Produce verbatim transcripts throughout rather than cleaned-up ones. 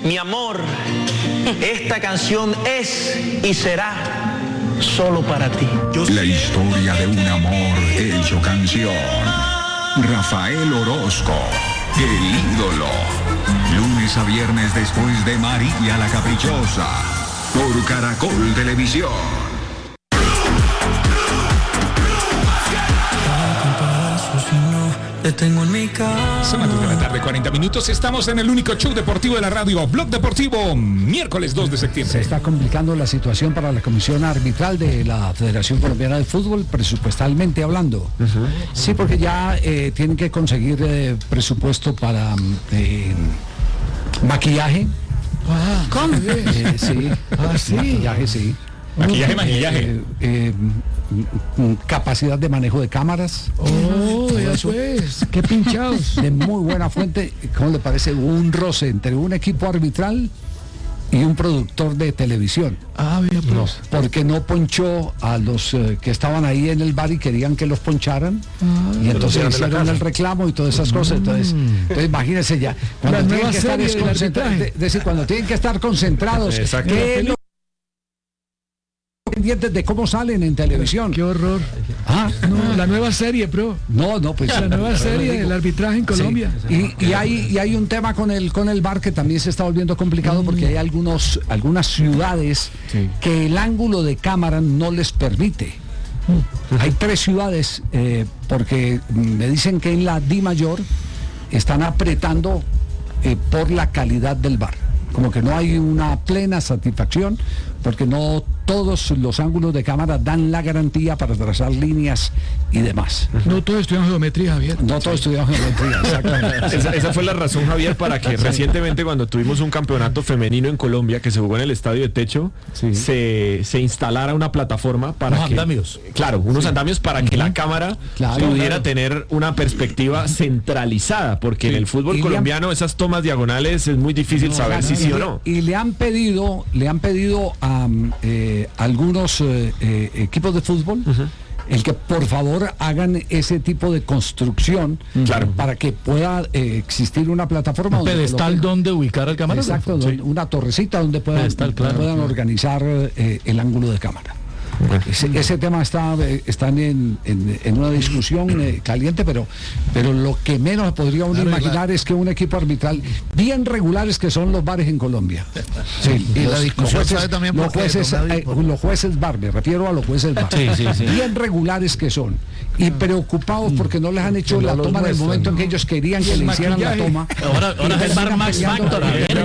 Mi amor, esta canción es y será solo para ti. La historia de un amor hecho canción. Rafael Orozco, el ídolo. Lunes a viernes después de María la Caprichosa. Por Caracol Televisión. Tengo en mi casa. Son las dos de la tarde, cuarenta minutos. Estamos en el único show deportivo de la radio, Blog Deportivo, miércoles dos de septiembre. Se está complicando la situación para la comisión arbitral de la Federación Colombiana de Fútbol, presupuestalmente hablando. Uh-huh. Sí, porque ya eh, tienen que conseguir eh, presupuesto para eh, maquillaje. Ah, ¿cómo? Eh, sí. Ah, sí. Maquillaje, sí. Maquillaje, uh, maquillaje. Eh, eh, capacidad de manejo de cámaras. Oh, eso es. Qué pinchados. De muy buena fuente. ¿Cómo le parece? Un roce entre un equipo arbitral y un productor de televisión. Ah, bien, pues. No, porque no ponchó a los uh, que estaban ahí en el bar y querían que los poncharan. Ah, y entonces hicieron el reclamo y todas esas mm. cosas. Entonces, entonces imagínense ya. Cuando tienen que estar desconcentrados, de, decir, cuando tienen que estar concentrados, ¿qué pendientes de cómo salen en televisión? Qué horror. Ah, no, la nueva serie, bro. No, no, pues la nueva serie del arbitraje en Colombia. Sí. Y, y hay y hay un tema con el con el V A R que también se está volviendo complicado mm. porque hay algunos algunas ciudades sí. que el ángulo de cámara no les permite. Mm. Hay tres ciudades eh, porque me dicen que en la Di Mayor están apretando eh, por la calidad del V A R. Como que no hay una plena satisfacción porque no todos los ángulos de cámara dan la garantía para trazar líneas y demás. No todos estudian geometría, Javier. No todos estudian geometría, exactamente. Esa, esa fue la razón, Javier, para que recientemente cuando tuvimos un campeonato femenino en Colombia que se jugó en el estadio de techo, sí. se, se instalara una plataforma para unos que... andamios. Claro, unos sí. andamios para uh-huh. que la cámara claro, pudiera claro. tener una perspectiva centralizada, porque sí. en el fútbol y colombiano han... esas tomas diagonales es muy difícil no, saber si sí o no. Y le han pedido, le han pedido a... Um, eh, algunos eh, eh, equipos de fútbol uh-huh. el que por favor hagan ese tipo de construcción claro. para que pueda eh, existir una plataforma un pedestal donde ubicar el camarógrafo. Exacto, sí. una torrecita donde puedan, pedestal, claro, puedan claro. organizar eh, el ángulo de cámara. Ese, ese tema está están en, en, en una discusión eh, caliente, pero pero lo que menos podría uno claro, imaginar claro. es que un equipo arbitral bien regulares que son los bares en Colombia. Sí, y los, la discusión los jueces, también los jueces, eh, los jueces bar, me refiero a los jueces bar. Sí, sí, sí. Bien regulares que son y preocupados porque no les han hecho no la toma en el momento ¿no? en que ellos querían que le hicieran la toma. Ahora, ahora es el bar Max Factor.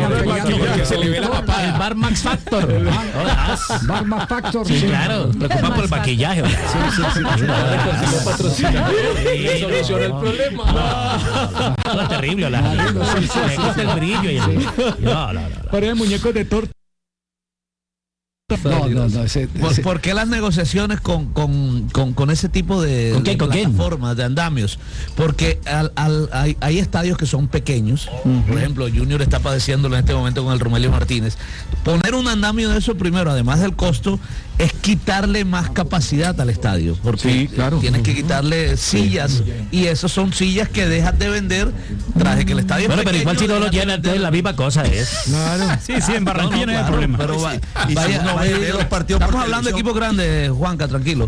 El bar Max Factor. Bar Max Factor. Sí, claro. Preocupan por el maquillaje. Sí, sí, sí. Le soluciona el problema. No, es terrible. El brillo y el... No, no, no. Parecen muñecos de torta. No, no, no, ese, ¿Por, ese... ¿Por qué las negociaciones con, con, con, con ese tipo de, ¿Con qué, de con plataformas, de andamios? Porque al, al, hay, hay estadios que son pequeños, uh-huh. por ejemplo, Junior está padeciéndolo en este momento con el Romelio Martínez. Poner un andamio de eso primero, además del costo, es quitarle más capacidad al estadio, porque sí, claro. tienes que quitarle sillas, sí. y esas son sillas que dejas de vender tras que el estadio bueno, es pequeño, pero igual si no lo llenan, entonces la misma cosa es. Claro. Sí, sí, en Barranquilla no, no, no hay claro, problema. Pero va, y vaya, si no vaya de los partidos estamos hablando de equipos grandes, Juanca, tranquilo.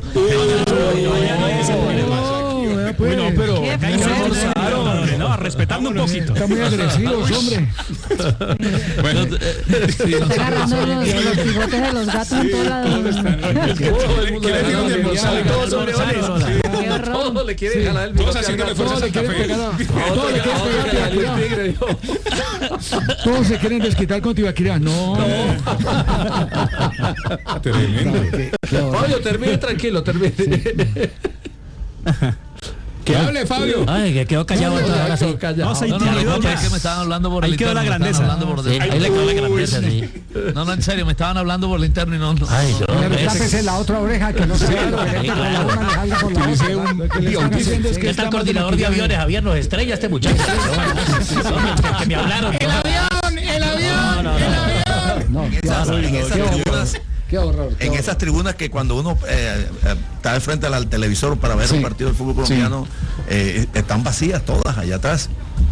Bueno, pero no, respetando un poquito. Está muy agresivos, hombre. Bueno, está agarrando los, los bigotes de los gatos en todos lados. Todos le quieren jalar el bigote. Todos haciéndole fuerzas al café. Todos se quieren desquitar con Tibaquirá. No. Fabio, termine tranquilo, termine. Que hable, Fabio. Ay, que quedó callado. No, ahora sí. No, no, no, no, es que me estaban hablando por el interno. Ahí quedó la grandeza. Por sí, ahí le quedó la grandeza, sí. No, no, en serio, me estaban hablando por el interno y no... no Ay, yo... Tápese la otra oreja que no se ve lo que entra por la una, le salga por la otra. ¿Qué está el coordinador de aviones, Javier? Nos estrella este muchacho. Que me hablaron. ¡El avión! ¡El avión! ¡El avión! Qué horror, qué en horror. Esas tribunas que cuando uno eh, eh, está al frente al televisor para ver sí. un partido del fútbol colombiano, sí. eh, están vacías todas allá atrás.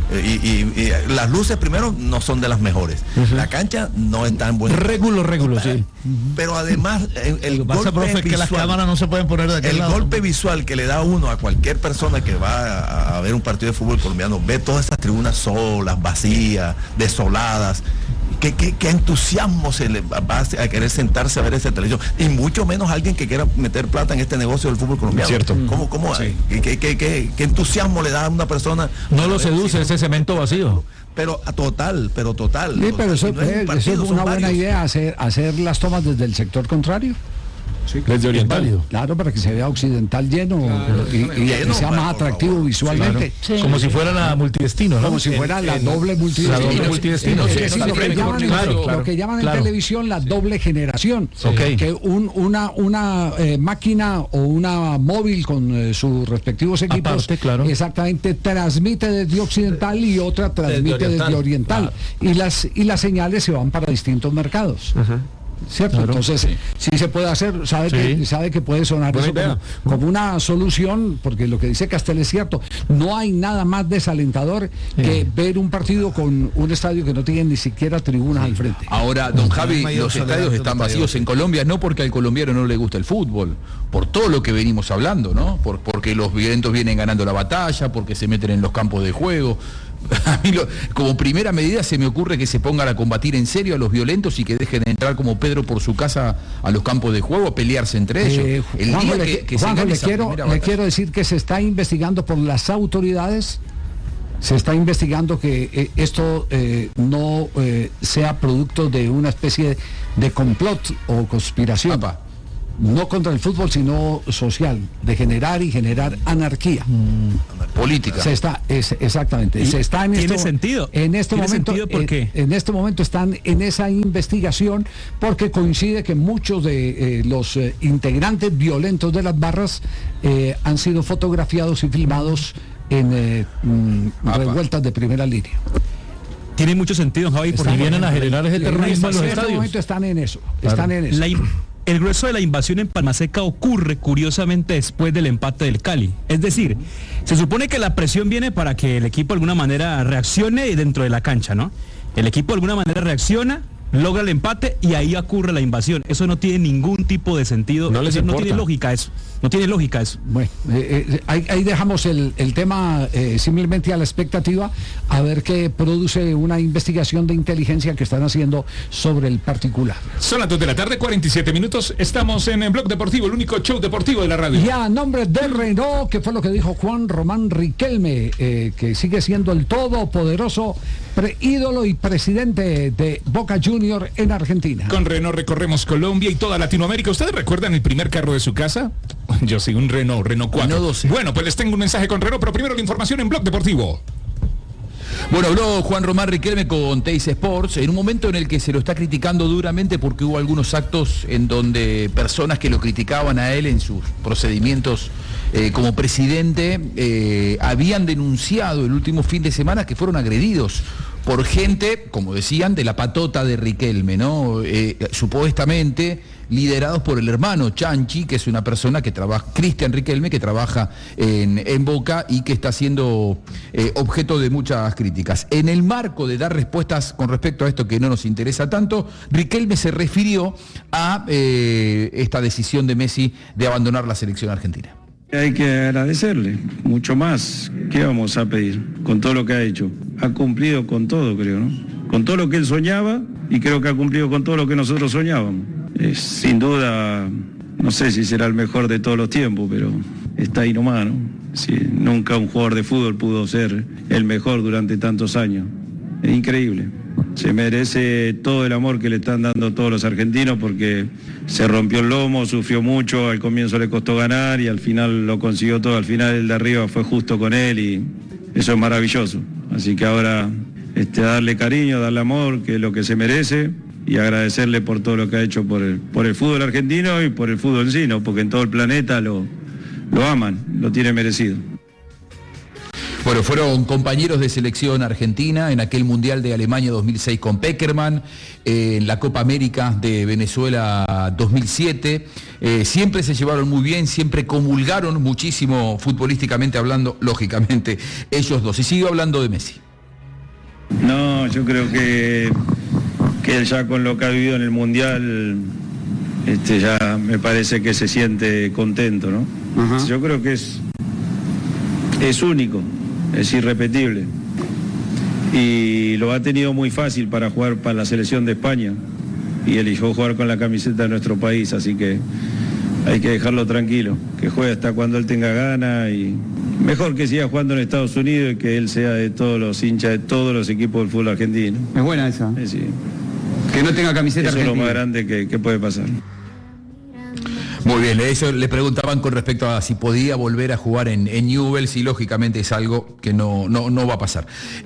Y, y, y las luces primero no son de las mejores. Uh-huh. La cancha no está en buen Régulo, régulo, sí. Pero además el, el Lo que pasa, golpe profe, visual, es que las cámaras no se pueden poner de aquel el lado. golpe visual que le da uno a cualquier persona que va a, a ver un partido de fútbol colombiano, ve todas esas tribunas solas, vacías, desoladas. ¿Qué, qué, qué entusiasmo se le va a querer sentarse a ver esa televisión? Y mucho menos alguien que quiera meter plata en este negocio del fútbol colombiano. Cierto. ¿Cómo, cómo, sí. ¿qué, qué, qué, qué, qué entusiasmo le da a una persona? No lo seduce ese cemento vacío. Pero a total, pero total. Sí, pero eso, no es eh, partido, eso es una buena varios. idea, hacer, hacer las tomas desde el sector contrario. Sí, desde Oriental. Claro, para que se vea Occidental lleno, claro, y, y, lleno, y sea más atractivo favor. visualmente. Sí, claro. Como sí. si fuera la multidestino, ¿no? Como si fuera en, la en, doble multidestino. La doble multidestino. Es decir, lo que llaman, claro, en, claro, lo que llaman claro. en televisión la doble generación. Sí. Okay. Que un, una, una eh, máquina o una móvil con eh, sus respectivos equipos Aparte, claro. exactamente transmite desde Occidental y otra transmite desde Oriental. Desde oriental. Claro. Y, las, y las señales se van para distintos mercados. Uh-huh. ¿Cierto? Claro, entonces, sí. si se puede hacer, sabe, sí. que, sabe que puede sonar eso como, como una solución, porque lo que dice Castel es cierto, no hay nada más desalentador sí. que ver un partido con un estadio que no tiene ni siquiera tribunas sí. al frente. Ahora, don Javi, los estadios están vacíos en Colombia, no porque al colombiano no le gusta el fútbol, por todo lo que venimos hablando, ¿no? Por, porque los violentos vienen ganando la batalla, porque se meten en los campos de juego. A mí lo, como primera medida se me ocurre que se pongan a combatir en serio a los violentos y que dejen de entrar como Pedro por su casa a los campos de juego a pelearse entre ellos. Eh, El Juanjo, día que, que Juanjo, se le, quiero, le quiero decir que se está investigando por las autoridades, se está investigando que eh, esto eh, no eh, sea producto de una especie de complot o conspiración. Papá. No contra el fútbol, sino social, de generar y generar anarquía. Mm. Política. Se está, es, exactamente. Se está en ¿Tiene esto, sentido? En este ¿Tiene momento, sentido por qué? En, en este momento están en esa investigación porque coincide que muchos de eh, los eh, integrantes violentos de las barras eh, han sido fotografiados y filmados en eh, mm, revueltas de primera línea. Tiene mucho sentido, Javi, porque Están vienen a generar ese terrorismo en los en estadios. En este momento están en eso. Claro. Están en eso. La El grueso de la invasión en Palmaseca ocurre curiosamente después del empate del Cali. Es decir, se supone que la presión viene para que el equipo de alguna manera reaccione dentro de la cancha, ¿no? El equipo de alguna manera reacciona, logra el empate y ahí ocurre la invasión. Eso no tiene ningún tipo de sentido. No les no importa. tiene lógica eso. No tiene lógica eso. Bueno, eh, eh, ahí, ahí dejamos el, el tema eh, simplemente a la expectativa, a ver qué produce una investigación de inteligencia que están haciendo sobre el particular. Son las dos de la tarde, cuarenta y siete minutos. Estamos en el Blog Deportivo, el único show deportivo de la radio. Y a nombre de Renault, que fue lo que dijo Juan Román Riquelme, eh, que sigue siendo el todopoderoso pre ídolo y presidente de Boca Junior en Argentina. Con Renault recorremos Colombia y toda Latinoamérica. ¿Ustedes recuerdan el primer carro de su casa? Yo sí, un Renault, Renault cuatro. Renault doce. Bueno, pues les tengo un mensaje con Renault, pero primero la información en Blog Deportivo. Bueno, habló Juan Román Riquelme con Teis Sports en un momento en el que se lo está criticando duramente porque hubo algunos actos en donde personas que lo criticaban a él en sus procedimientos eh, como presidente eh, habían denunciado el último fin de semana que fueron agredidos por gente, como decían, de la patota de Riquelme, ¿no? Eh, supuestamente liderados por el hermano Chanchi, que es una persona que trabaja, Cristian Riquelme, que trabaja en, en Boca y que está siendo eh, objeto de muchas críticas. En el marco de dar respuestas con respecto a esto que no nos interesa tanto, Riquelme se refirió a eh, esta decisión de Messi de abandonar la selección argentina. Hay que agradecerle, mucho más. ¿Qué vamos a pedir con todo lo que ha hecho? Ha cumplido con todo, creo, ¿no? Con todo lo que él soñaba y creo que ha cumplido con todo lo que nosotros soñábamos. Es, sin duda, no sé si será el mejor de todos los tiempos, pero está ahí nomás, ¿no? Sí, nunca un jugador de fútbol pudo ser el mejor durante tantos años. Es increíble. Se merece todo el amor que le están dando todos los argentinos porque se rompió el lomo, sufrió mucho, al comienzo le costó ganar y al final lo consiguió todo. Al final el de arriba fue justo con él y eso es maravilloso. Así que ahora este, darle cariño, darle amor, que es lo que se merece, y agradecerle por todo lo que ha hecho por el, por el fútbol argentino y por el fútbol en sí, ¿no? Porque en todo el planeta lo, lo aman, lo tiene merecido. Bueno, fueron compañeros de selección argentina en aquel Mundial de Alemania dos mil seis con Peckerman, eh, en la Copa América de Venezuela dos mil siete. Eh, siempre se llevaron muy bien, siempre comulgaron muchísimo futbolísticamente hablando, lógicamente, ellos dos. Y sigo hablando de Messi. No, yo creo que, que él ya con lo que ha vivido en el Mundial, este, ya me parece que se siente contento, ¿no? Ajá. Yo creo que es, es único, es irrepetible. Y lo ha tenido muy fácil para jugar para la selección de España. Y eligió jugar con la camiseta de nuestro país, así que hay que dejarlo tranquilo, que juegue hasta cuando él tenga ganas y mejor que siga jugando en Estados Unidos y que él sea de todos los hinchas de todos los equipos del fútbol argentino. Es buena esa. Sí, sí. Que no tenga camiseta Eso argentina. Es lo más grande que, que puede pasar. Muy bien, eso le preguntaban con respecto a si podía volver a jugar en, en Newell's y lógicamente es algo que no, no, no va a pasar.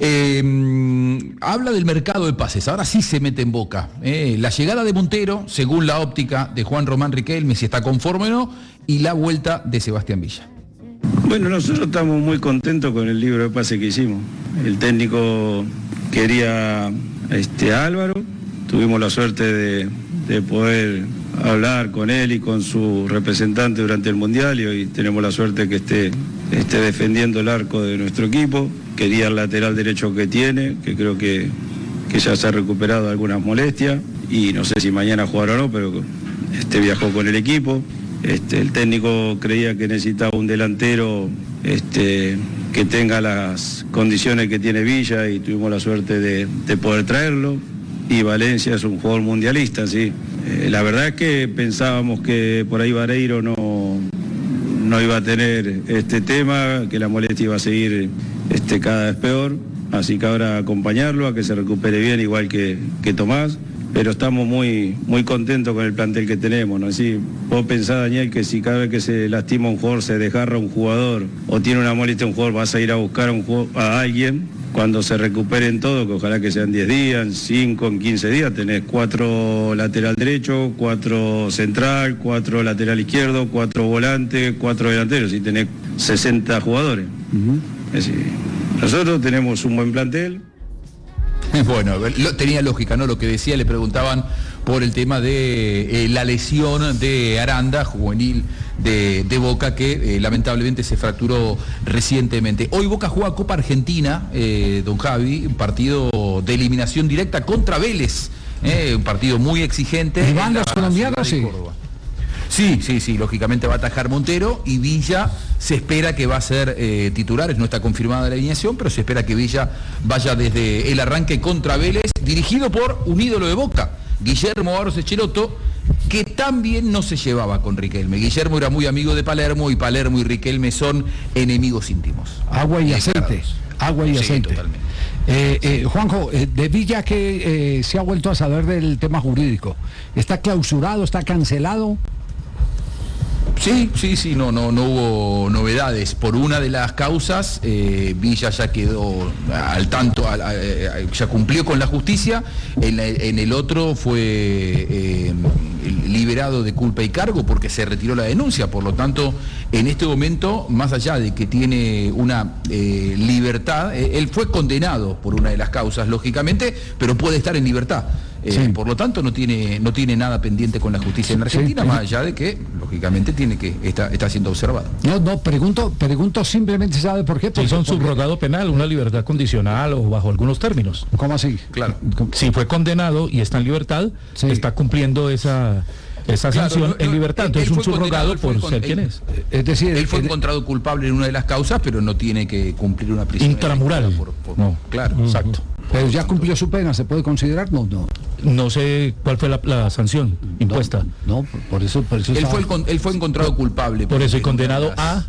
Eh, habla del mercado de pases, ahora sí se mete en Boca. Eh, la llegada de Montero, según la óptica de Juan Román Riquelme, si está conforme o no, y la vuelta de Sebastián Villa. Bueno, nosotros estamos muy contentos con el libro de pase que hicimos. El técnico quería este, a Álvaro, tuvimos la suerte de, de poder hablar con él y con su representante durante el Mundial y hoy tenemos la suerte que esté, esté defendiendo el arco de nuestro equipo. Quería el lateral derecho que tiene, que creo que, que ya se ha recuperado de algunas molestias y no sé si mañana jugará o no, pero este, viajó con el equipo. Este, el técnico creía que necesitaba un delantero este, que tenga las condiciones que tiene Villa y tuvimos la suerte de, de poder traerlo. Y Valencia es un jugador mundialista, sí. Eh, la verdad es que pensábamos que por ahí Vareiro no, no iba a tener este tema, que la molestia iba a seguir este, cada vez peor. Así que ahora acompañarlo, a que se recupere bien, igual que, que Tomás. Pero estamos muy, muy contentos con el plantel que tenemos, ¿no? Así, vos pensás, Daniel, que si cada vez que se lastima un jugador, se desgarra un jugador o tiene una molestia un jugador, vas a ir a buscar a, un jugador, a alguien. Cuando se recuperen todo, que ojalá que sean diez días, cinco, en quince días, tenés cuatro lateral derecho, cuatro central, cuatro lateral izquierdo, cuatro volantes, cuatro delanteros, y tenés sesenta jugadores. Uh-huh. Es decir, nosotros tenemos un buen plantel. Bueno, lo, tenía lógica, ¿no? Lo que decía, le preguntaban por el tema de eh, la lesión de Aranda, juvenil de, de Boca, que eh, lamentablemente se fracturó recientemente. Hoy Boca juega Copa Argentina, eh, don Javi, un partido de eliminación directa contra Vélez, eh, un partido muy exigente. ¿Y van los colombianos? Sí. Sí, sí, sí, lógicamente va a atajar Montero y Villa se espera que va a ser eh, titular, no está confirmada la alineación, pero se espera que Villa vaya desde el arranque contra Vélez, dirigido por un ídolo de Boca, Guillermo Barros Echelotto, que también no se llevaba con Riquelme. Guillermo era muy amigo de Palermo y Palermo y Riquelme son enemigos íntimos. Agua y aceite, agua y sí, aceite. Totalmente. Eh, eh, Juanjo, eh, de Villa que eh, se ha vuelto a saber del tema jurídico, ¿está clausurado, está cancelado? Sí, sí, sí, no, no, no hubo novedades. Por una de las causas, eh, Villa ya quedó al tanto, a, a, a, ya cumplió con la justicia. En, la, en el otro fue eh, liberado de culpa y cargo porque se retiró la denuncia. Por lo tanto, en este momento, más allá de que tiene una eh, libertad, eh, él fue condenado por una de las causas, lógicamente, pero puede estar en libertad. Eh, sí. Por lo tanto, no tiene, no tiene nada pendiente con la justicia en Argentina, sí, sí. Más allá de que, lógicamente, tiene que está, está siendo observado. No, no, pregunto, pregunto simplemente, ¿sabe por qué? Porque, si son subrogado penal, una libertad condicional o bajo algunos términos. ¿Cómo así? Claro. Si fue condenado y está en libertad, sí. Está cumpliendo esa... esa claro, sanción no, no, en libertad, entonces es un subrogado por ser quien es. Es decir, él fue él, encontrado culpable en una de las causas, pero no tiene que cumplir una prisión intramural. Por, por, no, claro, mm. exacto. Pero ya cumplió su pena, ¿se puede considerar? No, no. No sé cuál fue la, la sanción impuesta. No, no, por eso, por eso. Él estaba... fue, el, él fue encontrado culpable. Por eso y condenado las... a.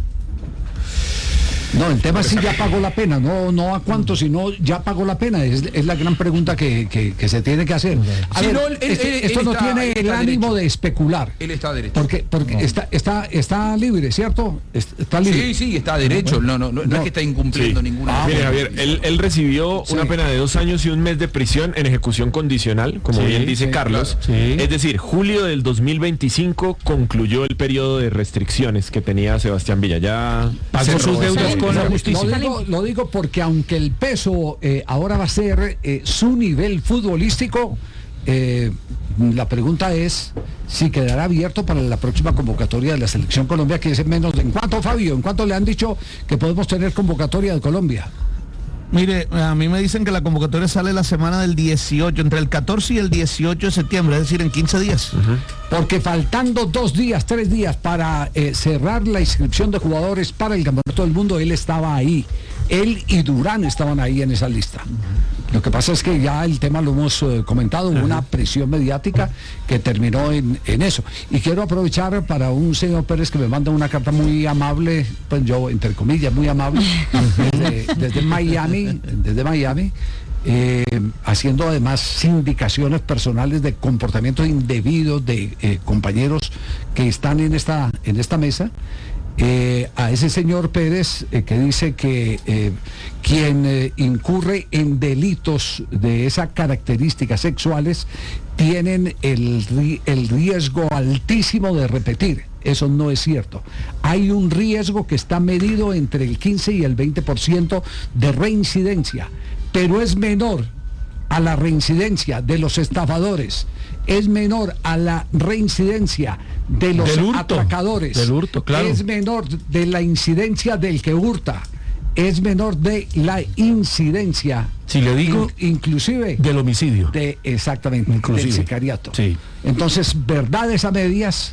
No, el tema es si ya pagó la pena, no, no a cuánto, sino ya pagó la pena, es, es la gran pregunta que, que, que se tiene que hacer. A sí, ver, no, él, este, él, esto él no está, tiene el ánimo derecho. de especular. Él está derecho. Porque, porque no. está, está, está libre, ¿cierto? Está libre. Sí, sí, está derecho, no, no, no, no, no es que está incumpliendo sí. ninguna. Ah, mire, Javier, él, él recibió sí. una pena de dos años y un mes de prisión en ejecución condicional, como sí, bien dice sí, Carlos. Claro. Sí. Es decir, julio del dos mil veinticinco concluyó el periodo de restricciones que tenía Sebastián Villa. Ya pagó sus deudas sí, con la justicia. Lo, lo digo porque aunque el peso eh, ahora va a ser eh, su nivel futbolístico, eh, la pregunta es si quedará abierto para la próxima convocatoria de la Selección Colombia, que es en menos de... ¿En cuánto, Fabio? ¿En cuánto le han dicho que podemos tener convocatoria de Colombia? Mire, a mí me dicen que la convocatoria sale la semana del dieciocho, entre el catorce y el dieciocho de septiembre, es decir, en quince días. Uh-huh. Porque faltando dos días, tres días para eh, cerrar la inscripción de jugadores para el Campeonato del Mundo, él estaba ahí. Él y Durán estaban ahí en esa lista. Uh-huh. Lo que pasa es que ya el tema lo hemos eh, comentado, hubo uh-huh. una presión mediática que terminó en, en eso. Y quiero aprovechar para un señor Pérez que me manda una carta muy amable, pues yo, entre comillas, muy amable, desde, desde Miami, desde Miami, eh, haciendo además indicaciones personales de comportamientos indebidos de eh, compañeros que están en esta, en esta mesa. Eh, a ese señor Pérez eh, que dice que eh, quien eh, incurre en delitos de esas características sexuales tienen el, el riesgo altísimo de repetir. Eso no es cierto. Hay un riesgo que está medido entre el quince y el veinte por ciento de reincidencia, pero es menor a la reincidencia de los estafadores, es menor a la reincidencia de los del hurto, atracadores, del hurto, claro. Es menor de la incidencia del que hurta, es menor de la incidencia, si le digo, in, inclusive del homicidio, de exactamente, inclusive. del sicariato. Sí. Entonces, verdades a medias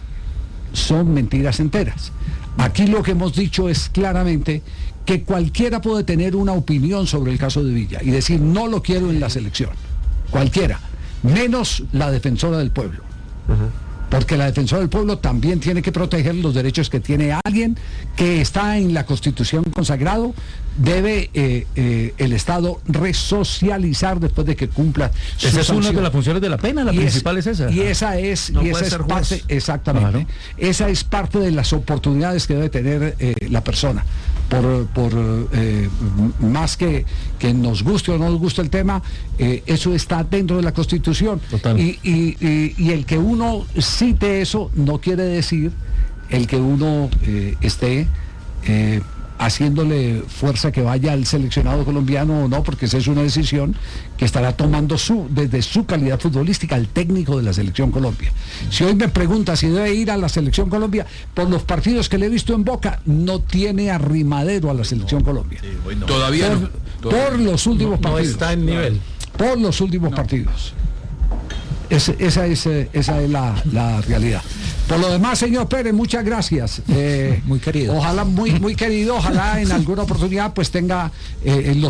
son mentiras enteras. Aquí lo que hemos dicho es claramente que cualquiera puede tener una opinión sobre el caso de Villa y decir no lo quiero en la selección, cualquiera, menos la defensora del pueblo. Uh-huh. Porque la defensora del pueblo también tiene que proteger los derechos que tiene alguien que está en la Constitución consagrado. Debe eh, eh, el Estado resocializar después de que cumpla su Esa es sanción. una de las funciones de la pena, la y principal es, es esa. Y esa es, no y esa es parte, juez. exactamente, claro. Esa es parte de las oportunidades que debe tener eh, la persona. Por, por eh, más que, que nos guste o no nos guste el tema, eh, eso está dentro de la Constitución. Y, y, y, y el que uno cite eso no quiere decir el que uno eh, esté eh, haciéndole fuerza que vaya al seleccionado colombiano o no, porque esa es una decisión que estará tomando su, desde su calidad futbolística, el técnico de la Selección Colombia. Si hoy me pregunta si debe ir a la Selección Colombia, por los partidos que le he visto en Boca, no tiene arrimadero a la Selección Colombia. Sí, bueno. Todavía por, no. Todavía por los últimos no, partidos. No está en nivel. Por los últimos no. partidos. Es, esa es, esa es la, la realidad. Por lo demás, señor Pérez, muchas gracias. Eh, muy querido. Ojalá, muy, muy querido, ojalá en alguna oportunidad pues tenga eh, los